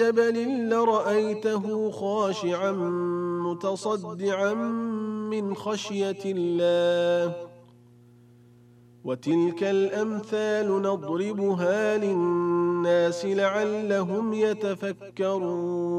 جبل لرأيته خاشعا متصدعا من خشية الله وتلك الأمثال نضربها للناس لعلهم يتفكرون